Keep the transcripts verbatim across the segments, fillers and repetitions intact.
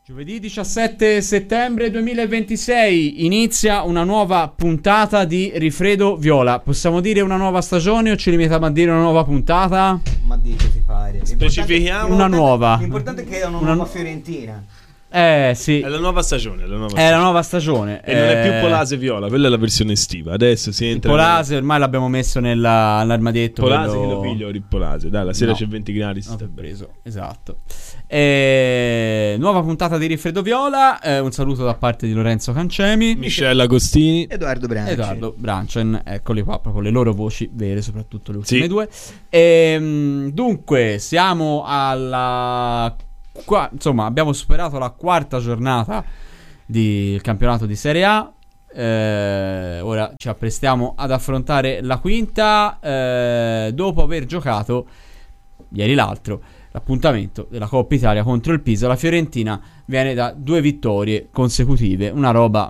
Giovedì diciassette settembre duemilaventisei inizia una nuova puntata di Rifredo Viola. Possiamo dire una nuova stagione o ci limitiamo a dire una nuova puntata? Ma dite si pare. Specifichiamo una nuova. L'importante è che è una, una nuova Fiorentina. Eh sì. È la nuova stagione. È la nuova È stagione, la nuova stagione. E eh... non è più Polase Viola, quella è la versione estiva. Adesso si entra. Polase ormai l'abbiamo messo nella, nell'armadietto. Polase quello... che lo piglio di Polase. Dai, la sera no, c'è venti gradi. Si sta preso. Esatto. E... nuova puntata di Rifredo Viola. Eh, un saluto da parte di Lorenzo Cancemi, Michele Agostini, Edoardo Branci. Edoardo Brancen, eccoli qua, proprio le loro voci vere, soprattutto le ultime sì. due. E, dunque, siamo alla qua, insomma, abbiamo superato la quarta giornata del campionato di Serie A. Eh, ora ci apprestiamo ad affrontare la quinta, eh, dopo aver giocato ieri l'altro l'appuntamento della Coppa Italia contro il Pisa. La Fiorentina viene da due vittorie consecutive, una roba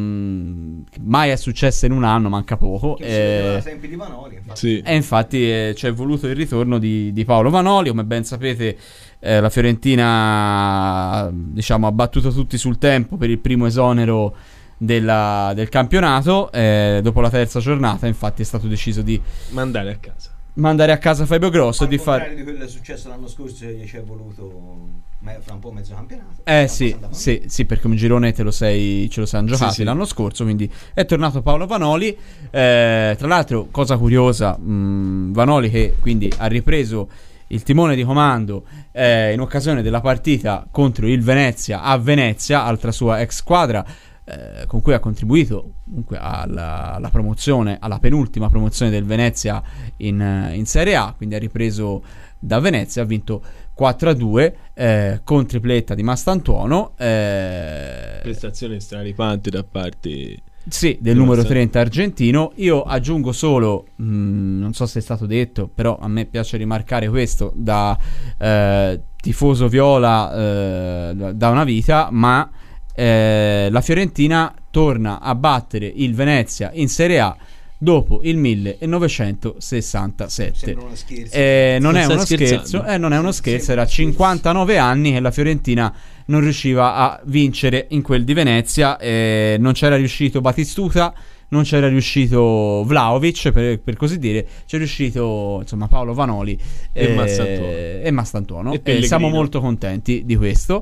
mh, che mai è successa in un anno, manca poco. Che eh, si sempre di Vanoli, infatti. sì. E infatti eh, c'è voluto il ritorno di, di Paolo Vanoli. Come ben sapete, eh, la Fiorentina, diciamo, ha battuto tutti sul tempo per il primo esonero della, del campionato. Eh, dopo la terza giornata, infatti, è stato deciso di mandare a casa. mandare a casa Fabio Grosso e di fare di quello che è successo l'anno scorso, gli ci è voluto me- fra un po' mezzo campionato. eh sì, sì, sì, perché un girone te lo sei, ce lo siamo giocati sì, sì. l'anno scorso, quindi è tornato Paolo Vanoli. Eh, tra l'altro, cosa curiosa, mh, Vanoli che quindi ha ripreso il timone di comando eh, in occasione della partita contro il Venezia a Venezia, altra sua ex squadra, Eh, con cui ha contribuito comunque alla, alla promozione, alla penultima promozione del Venezia in, in Serie A, quindi ha ripreso da Venezia, ha vinto quattro a due eh, con tripletta di Mastantuono, eh, prestazione straripante da parte sì, del numero trenta argentino. Io aggiungo solo, mh, non so se è stato detto, però a me piace rimarcare questo da eh, tifoso viola eh, da, da una vita, ma Eh, la Fiorentina torna a battere il Venezia in Serie A dopo il millenovecentosessantasette. Sembra uno scherzo. Eh, non, Non è stai uno scherzando? scherzo, eh, non è uno scherzo, Sembra era scherzo. cinquantanove anni che la Fiorentina non riusciva a vincere in quel di Venezia. Eh, non c'era riuscito Batistuta, non c'era riuscito Vlahovic, per, per così dire, c'è riuscito insomma Paolo Vanoli E eh, Mastantuono. e Mastantuono. E Eh, Pellegrino. siamo molto contenti di questo.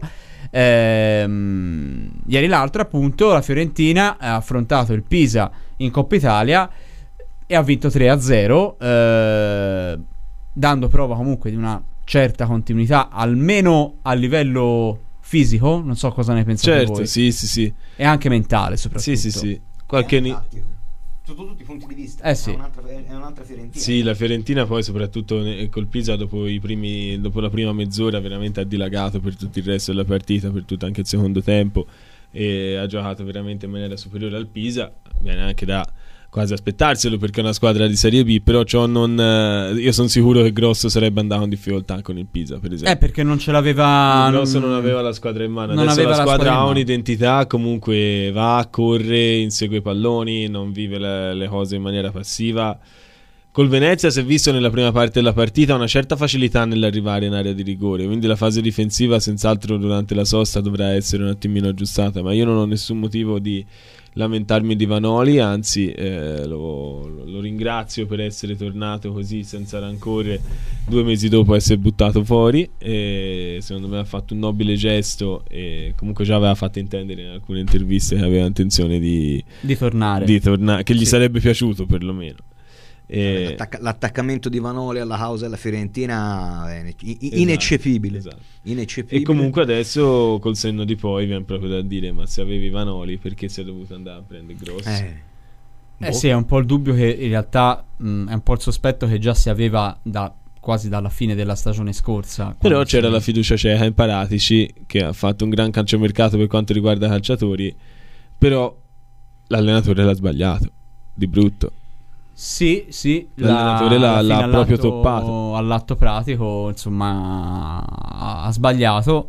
Ehm, ieri l'altro, appunto, la Fiorentina ha affrontato il Pisa in Coppa Italia e ha vinto tre a zero, eh, dando prova comunque di una certa continuità, almeno a livello fisico. Non so cosa ne pensate certo, voi. sì, sì, sì. E anche mentale, soprattutto. Sì, sì, sì. Qualche ni- Tattico. Sotto tutti i punti di vista. Eh sì. È un'altra, è un'altra Fiorentina. Sì, la Fiorentina poi soprattutto ne- col Pisa dopo i primi dopo la prima mezz'ora veramente ha dilagato per tutto il resto della partita, per tutto anche il secondo tempo, e ha giocato veramente in maniera superiore al Pisa. Viene anche da quasi aspettarselo perché è una squadra di Serie B, però ciò non eh, io sono sicuro che Grosso sarebbe andato in difficoltà con il Pisa, per esempio. Eh, perché non ce l'aveva. Grosso non aveva la squadra in mano. non Adesso aveva la la squadra squadra in ha mano. un'identità, comunque va, corre, insegue i palloni, non vive le, le cose in maniera passiva. Col Venezia si è visto nella prima parte della partita una certa facilità nell'arrivare in area di rigore, quindi la fase difensiva senz'altro durante la sosta dovrà essere un attimino aggiustata, ma io non ho nessun motivo di lamentarmi di Vanoli, anzi eh, lo, lo ringrazio per essere tornato così senza rancore due mesi dopo essere buttato fuori, e secondo me ha fatto un nobile gesto e comunque già aveva fatto intendere in alcune interviste che aveva intenzione di, Di tornare. di tornare, che gli Sì. sarebbe piaciuto perlomeno. E... L'attacca- l'attaccamento di Vanoli alla causa della Fiorentina è ine- i- Esatto, ineccepibile. esatto. Ineccepibile. E comunque adesso col senno di poi viene proprio da dire: ma se avevi Vanoli perché sei dovuto andare a prendere Grosso? Eh. Eh Boh. sì, è un po' il dubbio che in realtà mh, è un po' il sospetto che già si aveva da quasi dalla fine della stagione scorsa. Però quando c'era si- la fiducia cieca in Paratici, che ha fatto un gran calciomercato per quanto riguarda i calciatori, però l'allenatore l'ha sbagliato di brutto. Sì, sì, L'allenatore la- l'ha- alla l'ha fine proprio all'atto- toppato. all'atto pratico, insomma, ha, ha sbagliato.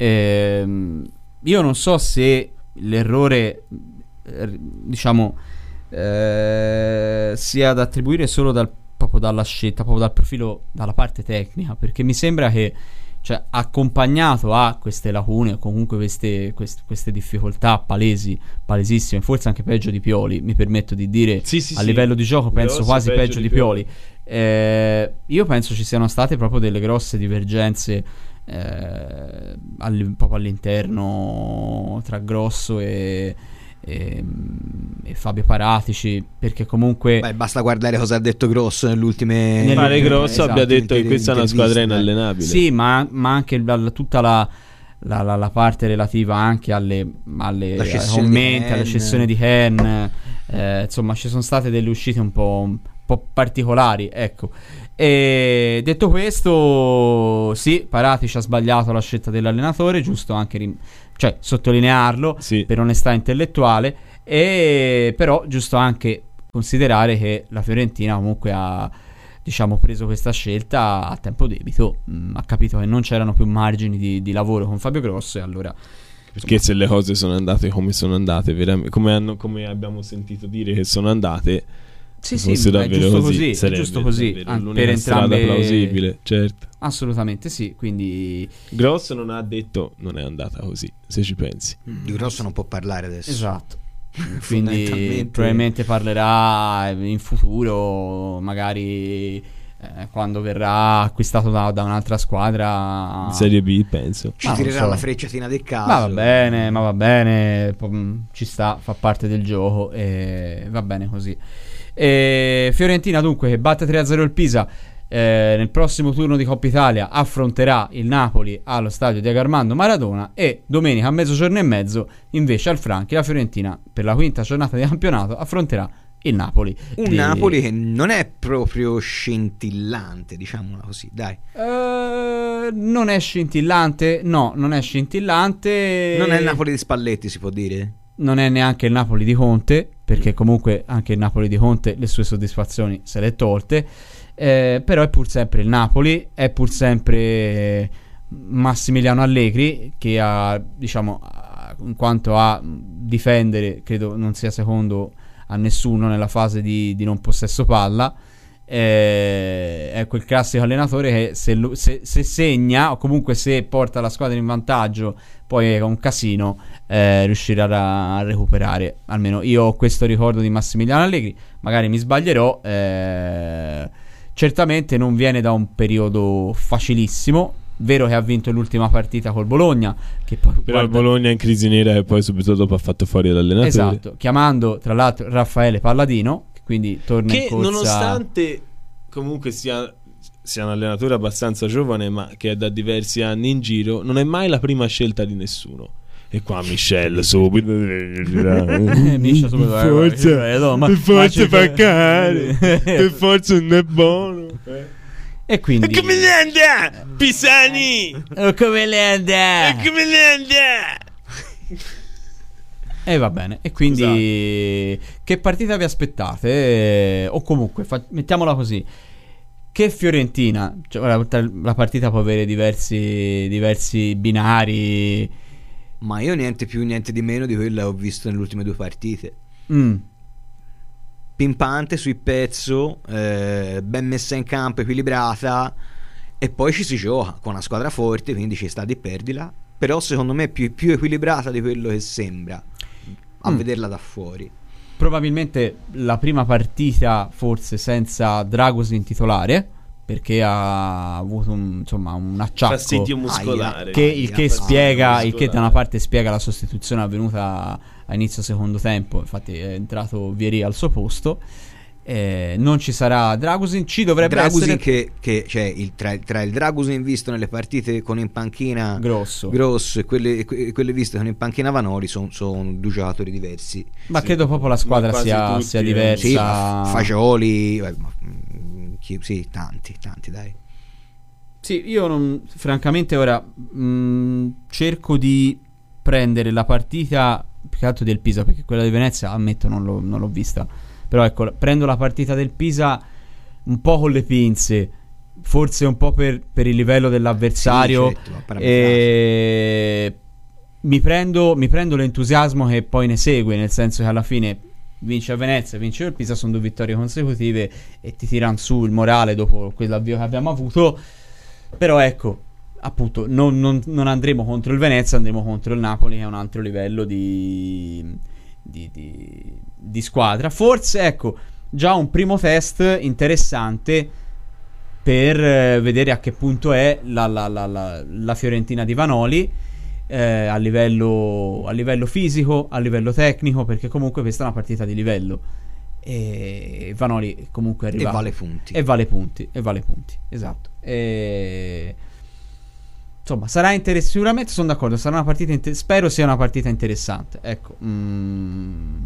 Ehm, io non so se l'errore, eh, diciamo, eh, sia da attribuire solo dal, proprio dalla scelta, proprio dal profilo, dalla parte tecnica, perché mi sembra che cioè accompagnato a queste lacune o comunque queste, queste, queste difficoltà palesi, palesissime, forse anche peggio di Pioli, mi permetto di dire, Sì, sì, a sì. livello di gioco penso Grosso quasi peggio peggio di di Pioli. Eh, io penso ci siano state proprio delle grosse divergenze eh, all- proprio all'interno tra Grosso e, e, e Fabio Paratici, perché comunque Beh, basta guardare cosa ha detto Grosso nell'ultime. Nelle Pare ultime- Grosso esatto, abbia detto che inter- questa è una squadra interviste, inallenabile. sì, ma, ma anche la- tutta la, la, la- la parte relativa anche alle, alle La ai cessione commenti, di alle Hen. cessioni di Hen. Eh, insomma, ci sono state delle uscite un po', un po' particolari, ecco. E detto questo, sì, Paratici ha sbagliato la scelta dell'allenatore, giusto anche rim- cioè, sottolinearlo Sì. per onestà intellettuale, e però giusto anche considerare che la Fiorentina comunque ha, diciamo, preso questa scelta a tempo debito, mh, ha capito che non c'erano più margini di, di lavoro con Fabio Grosso, e allora Perché se le cose sono andate come sono andate, veram- come, hanno- come abbiamo sentito dire che sono andate, sì, se fosse sì, è davvero giusto così, così, è sarebbe giusto così, davvero an- l'unica per strada entrambe plausibile, certo. assolutamente sì, quindi Grosso non ha detto non è andata così, se ci pensi. Di Grosso non può parlare adesso. esatto. Quindi Fondamentalmente- probabilmente parlerà in futuro, magari eh, quando verrà acquistato da, da un'altra squadra. In Serie B, penso. Ci Ah, non tirerà so. la frecciatina del caso. Ma va bene, ma va bene, po- mh, ci sta, fa parte del gioco e va bene così. E Fiorentina dunque che batte tre a zero il Pisa, eh, nel prossimo turno di Coppa Italia affronterà il Napoli allo stadio Diego Armando Maradona, e domenica a mezzogiorno e mezzo invece al Franchi la Fiorentina per la quinta giornata di campionato affronterà il Napoli. Un Di- Napoli che non è proprio scintillante, diciamola così, dai. Eh, non è scintillante, no, non è scintillante. Non è il Napoli di Spalletti, si può dire? Non è neanche il Napoli di Conte, perché comunque anche il Napoli di Conte le sue soddisfazioni se le è tolte, eh, però è pur sempre il Napoli, è pur sempre Massimiliano Allegri che ha, diciamo, a- in quanto a difendere, credo non sia secondo a nessuno nella fase di, di non possesso palla. Eh, è quel classico allenatore che se, lu- se- se segna o comunque se porta la squadra in vantaggio, poi è un casino eh, riuscire a, a recuperare. Almeno io ho questo ricordo di Massimiliano Allegri, magari mi sbaglierò. eh, certamente non viene da un periodo facilissimo. Vero che ha vinto l'ultima partita col Bologna, che poi, Però il guarda- Bologna è in crisi nera e poi subito dopo ha fatto fuori l'allenatore. esatto, chiamando tra l'altro Raffaele Palladino, che quindi torna in Che corsa. nonostante comunque sia, sia un allenatore abbastanza giovane, ma che è da diversi anni in giro, non è mai la prima scelta di nessuno. E qua Michel subito Miscia subito, per eh, forza, eh, no, ma- per forza ma- fa cagare, per forza non è buono. E quindi E come ne andà Pisani? Oh, come le andà? E come ne andà? E va bene. E quindi che partita vi aspettate? Eh, o comunque fa- mettiamola così, che Fiorentina, cioè, ora, la partita può avere diversi diversi binari. Ma io niente più, niente di meno di quello che ho visto nelle ultime due partite. Mm. Pimpante sul pezzo, eh, ben messa in campo, equilibrata, e poi ci si gioca con una squadra forte, quindi ci sta di perdila, però secondo me è più, più equilibrata di quello che sembra a Mm. vederla da fuori. Probabilmente la prima partita forse senza Dragosin titolare, perché ha avuto un, insomma, un acciacco Fastidio muscolare. che, il che Ah, spiega il che muscolare. da una parte spiega la sostituzione avvenuta a inizio secondo tempo. Infatti è entrato Vieri al suo posto. Eh, non ci sarà Dragosin, ci dovrebbe Dragusin essere che, che cioè il, tra, tra il Dragusin visto nelle partite con in panchina Grosso. Grosso e quelle, que- quelle viste con in panchina Vanoli sono son due giocatori diversi. Ma Sì. credo proprio la squadra Ma quasi sia, tutti, sia eh. diversa. Sì, ma Fagioli, eh, ma, mm, chi- sì, tanti, tanti, dai. Sì, io non, francamente ora mh, cerco di prendere la partita più che altro del Pisa, perché quella di Venezia ammetto non, l'ho, non l'ho vista, però ecco, prendo la partita del Pisa un po' con le pinze, forse un po' per, per il livello dell'avversario. Sì, certo, ma parametrato. e mi prendo, mi prendo l'entusiasmo che poi ne segue, nel senso che alla fine vince a Venezia, vince il Pisa, sono due vittorie consecutive e ti tirano su il morale dopo quell'avvio che abbiamo avuto. Però ecco, appunto non, non, non andremo contro il Venezia, andremo contro il Napoli, che è un altro livello di, di, di, di squadra. Forse, ecco, già un primo test interessante per eh, vedere a che punto è la, la, la, la, la Fiorentina di Vanoli, eh, a livello, a livello fisico, a livello tecnico, perché comunque questa è una partita di livello e Vanoli comunque è arrivato e vale punti e vale punti e vale punti esatto. E... insomma, sarà interessante, sicuramente sono d'accordo, sarà una partita inter- spero sia una partita interessante, ecco. mm.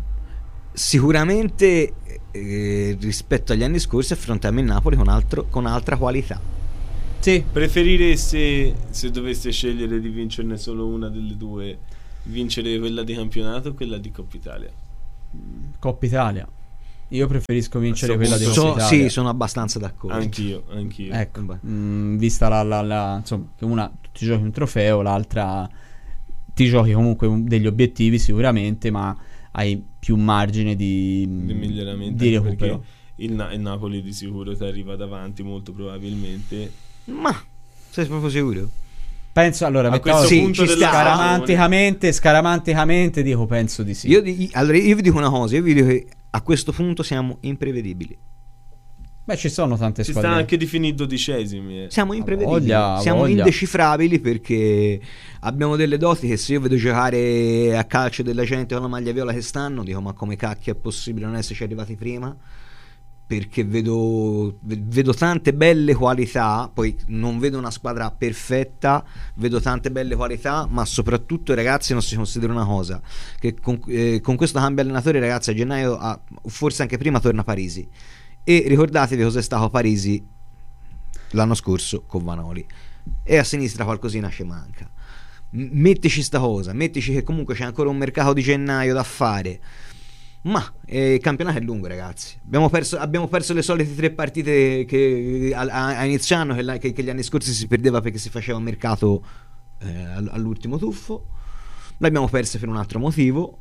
Sicuramente eh, rispetto agli anni scorsi affrontiamo il Napoli con, altro, con altra qualità. Sì. Preferireste, se doveste scegliere di vincerne solo una delle due, vincere quella di campionato o quella di Coppa Italia? Coppa Italia. Io preferisco vincere So- quella di Coppa So, Italia. sì, sono abbastanza d'accordo. Anch'io, anch'io. Ecco, Beh. mh, vista la, la, la insomma, che una ti giochi un trofeo, l'altra ti giochi comunque un- degli obiettivi sicuramente, ma hai più margine di, Di miglioramento, di anche recupero. perché il, Na- il Napoli di sicuro ti arriva davanti molto probabilmente. Ma sei proprio sicuro? Penso, allora, A mettiamo questo Sì, punto ci della sta. scaramanticamente, scaramanticamente dico penso di sì. Io, di- allora, io vi dico una cosa, io vi dico che a questo punto siamo imprevedibili. Beh, ci sono tante Si squadre. sta anche di finì dodicesimi. eh. Siamo imprevedibili, voglia, siamo voglia. indecifrabili perché abbiamo delle doti che se io vedo giocare a calcio della gente con la maglia viola che stanno, dico ma come cacchio è possibile non esserci arrivati prima? Perché vedo, vedo tante belle qualità, poi non vedo una squadra perfetta, vedo tante belle qualità, ma soprattutto ragazzi non si considera una cosa, che con, eh, con questo cambio allenatore ragazzi a gennaio, ah, forse anche prima torna Parisi, e ricordatevi cos'è stato Parisi l'anno scorso con Vanoli, e a sinistra qualcosina ci manca. M- mettici sta cosa, mettici che comunque c'è ancora un mercato di gennaio da fare. Ma eh, il campionato è lungo ragazzi, abbiamo perso, abbiamo perso le solite tre partite che a, a, a inizio anno che, la, che, che gli anni scorsi si perdeva perché si faceva un mercato eh, all'ultimo tuffo, l'abbiamo perse per un altro motivo.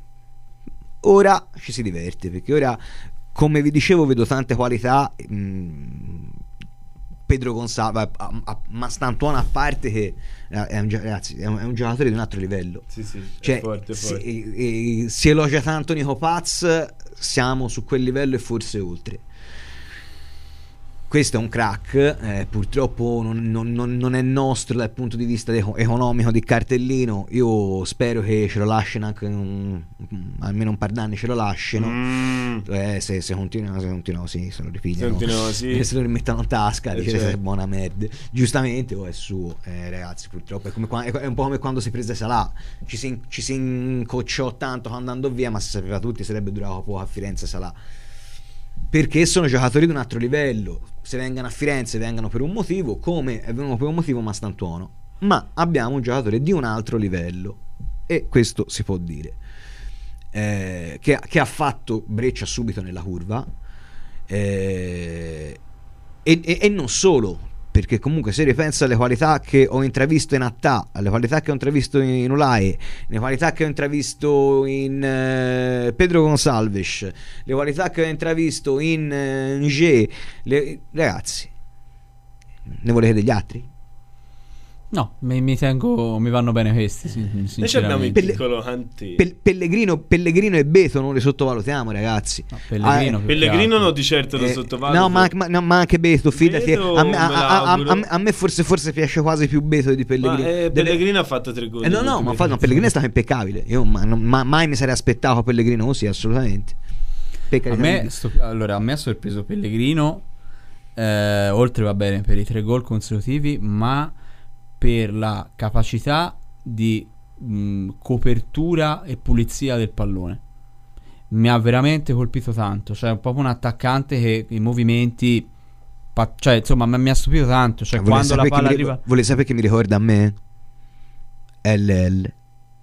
Ora ci si diverte perché ora, come vi dicevo, vedo tante qualità. mh, Pedro Gonzalez, ma Stantuono a parte, che eh, è un, gio- ragazzi, è un, è un giocatore di un altro livello. Sì, sì, Cioè, è forte, è forte. Si, eh, si elogia tanto Nico Paz, siamo su quel livello e forse oltre. Questo è un crack, eh, purtroppo non, non- non- non è nostro dal punto di vista eco- economico di cartellino. Io spero che ce lo lasciano anche un- almeno un par d'anni, ce lo lasciano. Mm. Eh, se, se continua, se continua così, se lo ripigliano, Se continua così. e se lo rimettono in tasca, Eh, dice certo. è buona merda. Giustamente, oh, è suo, eh, ragazzi. Purtroppo è, come qua- è un po' come quando si prese Salah. Ci si, ci si incocciò tanto andando via, ma si sapeva tutti sarebbe durato poco a Firenze Salah. Perché sono giocatori di un altro livello. Se vengano a Firenze vengano per un motivo, come è venuto per un motivo Mastantuono. Ma abbiamo un giocatore di un altro livello, e questo si può dire, eh, che, che ha fatto breccia subito nella curva, eh, e, e, e non solo, perché comunque se ripenso alle qualità che ho intravisto in Attà, alle qualità che ho intravisto in Ulae, le qualità che ho intravisto in eh, Pedro Gonçalves, le qualità che ho intravisto in eh, Nge, le- ragazzi, ne volete degli altri? No, mi, mi tengo, mi vanno bene questi, sì, Noi abbiamo il sinceramente. Pelle- piccolo Kanté. Pel- Pellegrino, Pellegrino e Beto non li sottovalutiamo, ragazzi. No, Pellegrino, Ah, più Pellegrino che altro. no, di certo lo Eh, sottovaluto. no, ma, ma- no, ma anche Beto, fidati. Beto A me, a- me a- a- l'auguro. a me- a me forse, forse piace quasi più Beto di Ma, Pellegrino. eh, Delle- Pellegrino ha fatto tre gol. Eh, no, no, ma fa- no, Pellegrino è stato impeccabile. Io ma- non- ma- mai mi sarei aspettato Pellegrino così, assolutamente. Per A carità me, di- sto- allora, a me ha sorpreso Pellegrino, eh, oltre va bene per i tre gol consecutivi, ma per la capacità di mh, copertura e pulizia del pallone. Mi ha veramente colpito tanto, cioè è proprio un attaccante che i movimenti, pa- cioè insomma mi mi ha stupito tanto, cioè Volete quando la sapere chi palla mi- arriva volete sapere che mi ricorda a me? L L.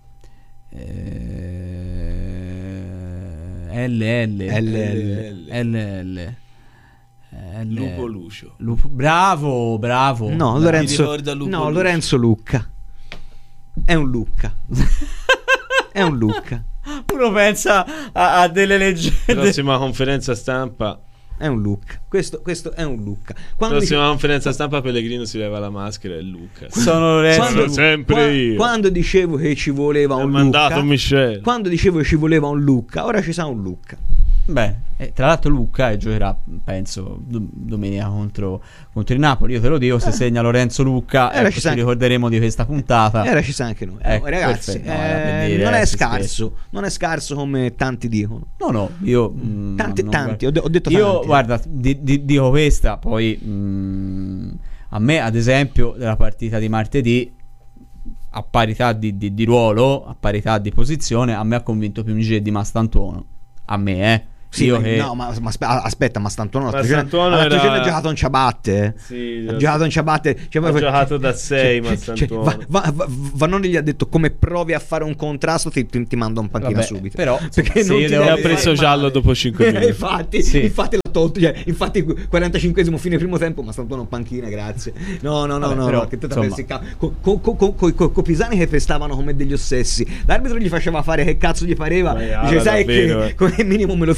eh, L L L L. L L L Lupo Lucio. Lupo- bravo, bravo. No, Mi Lorenzo. ricorda Lupo No, Lucio. Lorenzo Lucca. È un Lucca. È un Lucca. Uno pensa a, a delle leggende. Prossima conferenza stampa. è un Lucca. Questo, questo è un Lucca. Quando Prossima dice... conferenza stampa Pellegrino si leva la maschera e Lucca. Sono Lorenzo. Quando, Sono sempre qua- io. Quando dicevo che ci voleva È un mandato Lucca, Michel. quando dicevo che ci voleva un Lucca, ora ci sa un Lucca. Beh, eh, tra l'altro Lucca eh, giocherà, penso, dom- domenica contro, contro il Napoli. Io te lo dico, se segna Lorenzo Lucca, Eh, ecco, ci ci sa anche- ricorderemo di questa puntata. E ora ci sa anche noi. Ecco, Eh, ragazzi, perfetto. No, era per eh, dire, non eh, è si scarso, non è scarso come tanti dicono. No, no, io... mm, Tanti, non- tanti, ho, de- ho detto Io, tanti. guarda, di- di- dico questa, poi mm, a me, ad esempio, della partita di martedì, a parità di, di- di ruolo, a parità di posizione, a me ha convinto più Michel di Mastantuono. A me, eh. Sì, Io ma, che... no, ma, ma aspe- aspetta, ma Stantuono l'altro Mastantuono giorno- l'altro era- giorno ha giocato in ciabatte. eh. Sì, Ha giocato in ciabatte. Cioè, ha poi- giocato da sei, cioè, Mastantuono. cioè, va- va- va- Vanoni gli ha detto: come provi a fare un contrasto, ti, ti, ti mando un panchina Vabbè, subito. però, perché insomma, non se io ti devo- E ha deve preso fare giallo male. dopo cinque Eh, minuti. infatti, Sì. infatti l'ha tolto. Cioè, infatti, quarantacinquesimo fine primo tempo, ma Stantuono panchina, grazie. No, no, no, Vabbè, no, però, no, che te insomma. pensi, ca- co- co- co- co- co- co- co- Pisani che festavano come degli ossessi. L'arbitro gli faceva fare che cazzo gli pareva. Maiala, Dice, sai davvero, che eh. come minimo me lo